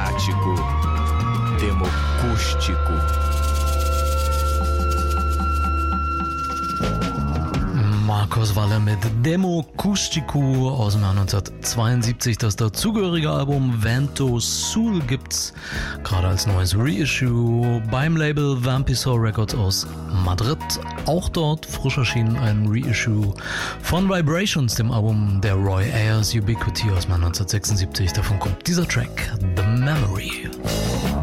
tático, democústico. Markus Walle mit Democústico aus dem Jahr 1972. Das dazugehörige Album Vento Sul gibt's gerade als neues Reissue beim Label Vampisor Records aus Madrid. Auch dort frisch erschienen ein Reissue von Vibrations, dem Album der Roy Ayers Ubiquity aus dem Jahr 1976. Davon kommt dieser Track, The Memory.